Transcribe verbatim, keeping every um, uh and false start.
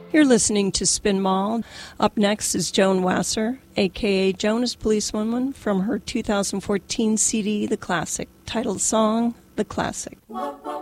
You're listening to Spin Mall. Up next is Joan Wasser, a k a. Joan Policewoman, from her two thousand fourteen C D, The Classic, titled song, The Classic.